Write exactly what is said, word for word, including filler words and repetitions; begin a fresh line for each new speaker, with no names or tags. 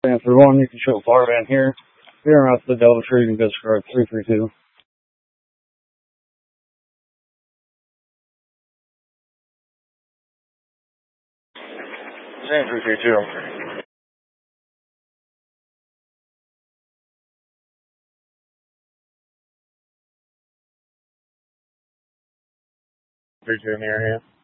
Stanford one, you can show bar band here. Here out to the Delta Tree, you can discard three three two. Same three three two. three two in the area.